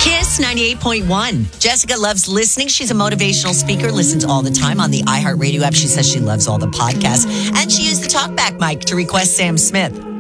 Kiss 98.1. Jessica loves listening. She's a motivational speaker, listens all the time on the iHeartRadio app. She says she loves all the podcasts. And she used the TalkBack mic to request Sam Smith.